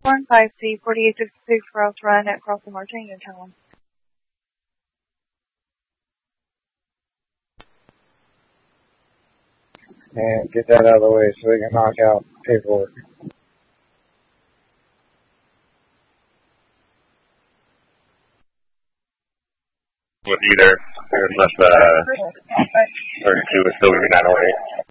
5C 4866 Rouse Run at Crossing Martin, Uniontown. And get that out of the way so we can knock out paperwork. With either, unless 32 is still going to be 908.